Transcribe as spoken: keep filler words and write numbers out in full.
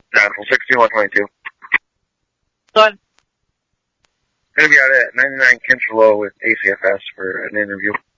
Nine sixteen one twenty two. Done. Gonna be out at ninety nine Kinch Low with A C F S for an interview.